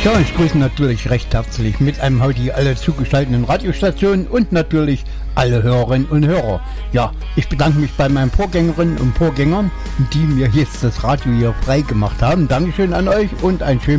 Ja, ich grüße natürlich recht herzlich mit einem heute alle zugeschalteten Radiostationen und natürlich alle Hörerinnen und Hörer. Ja, ich bedanke mich bei meinen Vorgängerinnen und Vorgängern, die mir jetzt das Radio hier frei gemacht haben. Dankeschön an euch und einen schönen